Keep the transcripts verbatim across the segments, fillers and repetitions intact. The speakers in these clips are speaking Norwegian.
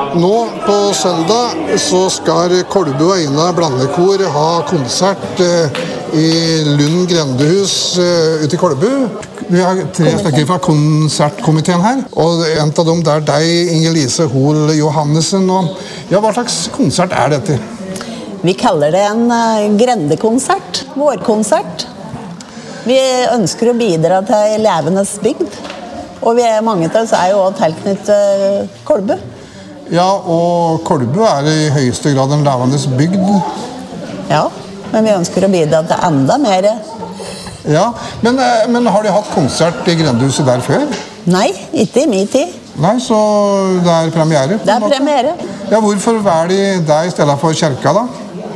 Nå på søndag så skal Kolbu og Eina blandekor ha konsert i Lund Grendehus ute i Kolbu. Vi har tre stykker fra konsertkomiteen her, og en av dem der deg, Inger-Lise Hoel Johannessen. Og, ja, hva slags konsert er dette? Vi kaller det en grendekonsert, vårkonsert. Vi ønsker å bidra til elevenes bygd, og vi er mange til oss er jo også tilknyttet Kolbu. Ja, og Kolbu er i høyeste grad en levende bygd. Ja, men vi ønsker å bidra til enda mer. Ja, men, men har de hatt konsert i Grendehuset der før? Nei, ikke i min tid. Nei, så det er premiere? Det er premiere. Ja, hvorfor velger de deg i stedet for kirka da?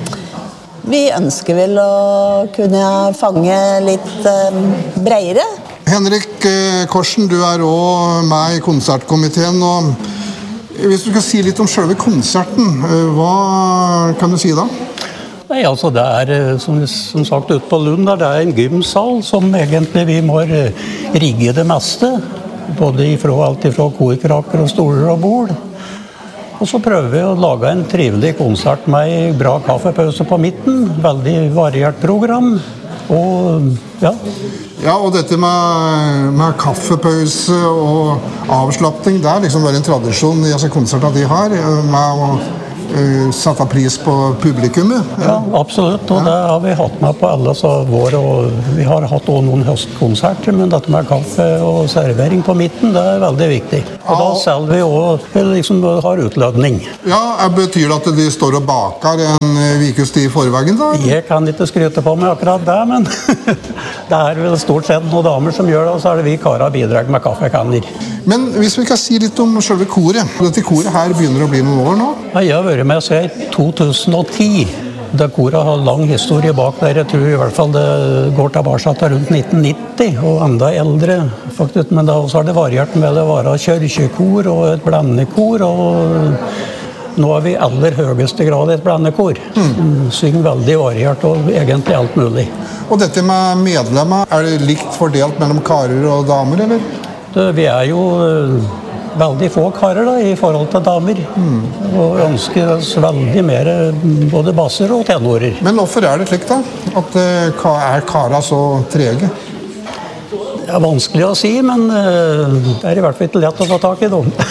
Vi ønsker vel å kunne fange litt um, bredere. Henrik Korsen, du er også med i konsertkomiteen, og hvis du skal si litt om selve konserten, hva kan du si da? Nei, altså det er som, som sagt ute på Lund der, det er en gymsal som egentlig vi må rigge det meste, både ifra, alt ifra korkrakker og stoler og bord. Og så prøver vi å lage en trivelig konsert med bra kaffepause på midten, veldig variert program, og ja. Ja, og dette med, med kaffepause og avslapping, det er liksom bare en tradisjon i altså konserter de har, med å uh, sette pris på publikummet. Ja, absolutt, og det har vi hatt med på alle så vår, og vi har hatt også noen høstkonserter, men dette med kaffe og servering på midten, det er veldig viktig. Og da selger vi også, liksom har utlødning. Ja, betyr det at de står og baker en vikes tid i forveien da? Jeg kan ikke skryte på meg akkurat det, men det er vel stort sett noen damer som gjør det, og så er det vi karer bidrag med kaffekanner. Men hvis vi kan si litt om selve koret. Dette koret her begynner å bli noen år nå? Ja, jeg har vært med siden to tusen og ti. Det koret har lang historie bak der. Jeg tror i hvert fall det går tilbake til rundt nitten nitti, og enda eldre faktisk. Men da også har det variert med det å være kirkekor og et blandekor, og nå er vi i aller høyeste grad et blandekor. Mm. Synger veldig variert og egentlig alt mulig. Og dette med medlemmer, er det likt fordelt mellom karer og damer, eller? Det, vi er jo veldig få karer da, i forhold til damer, mm. og ønsker oss veldig mer både basser og tenorer. Men hvorfor er det slik da? At uh, er karer så trege? Det er vanskelig å si, men uh, det er i hvert fall ikke lett å få tak i dem.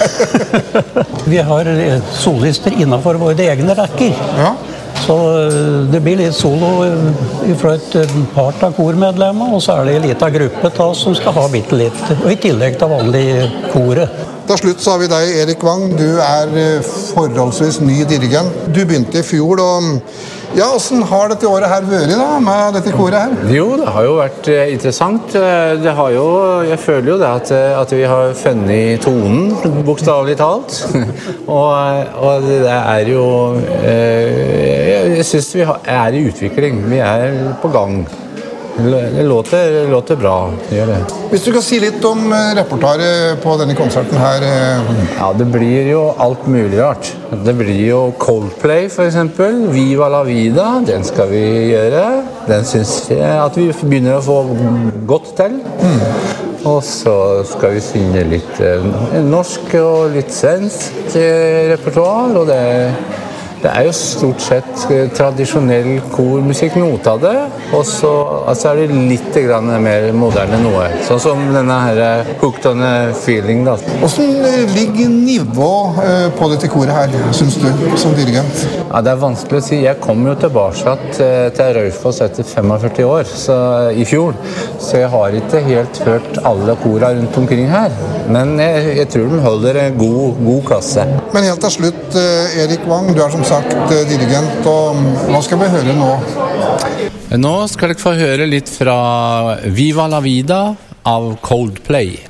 Vi har solister innenfor våre egne rekker. Ja. Så det blir litt solo fra et par av kormedlemmer, og så er det en liten gruppe til oss som skal ha bitte litt, og i tillegg til vanlig koret. Til slutt så har vi deg, Erik Wang. Du er forholdsvis ny dirigent. Du begynte i fjor, og ja, hvordan har dette året her vært da, med dette koret her? Jo, det har jo vært interessant. Det har jo, jeg føler jo det at, at vi har funnet tonen, bokstavelig talt. og, og det er jo, jeg synes vi er i utvikling. Vi er på gang. Det låter, det låter bra, det gjør det. Hvis du kan si litt om repertoaret på denne konserten her. Ja, det blir jo alt mulig rart. Det blir jo Coldplay for eksempel. Viva la vida, den skal vi gjøre. Den synes jeg at vi begynner å få godt til. Mm. Og så skal vi synge litt norsk og litt svensk repertoar, og det Det er jo stort sett tradisjonell kormusikk, noe av det, og så altså er det litt grann mer moderne noe, sånn som denne her Hooked on a Feeling da. Hvordan ligger nivå på dette koret her, synes du, som dirigent? Ja, det er vanskelig å si. Jeg kom jo tilbake til Raufoss etter førtifem år, så, i fjor, så jeg har ikke helt hørt alle korene rundt omkring her, men jeg, jeg tror de holder en god, god klasse. Men helt til slutt, Erik Wang, du er som sagt dirigent, og hva skal vi høre nå? Nå skal dere få høre litt fra Viva la vida av Coldplay.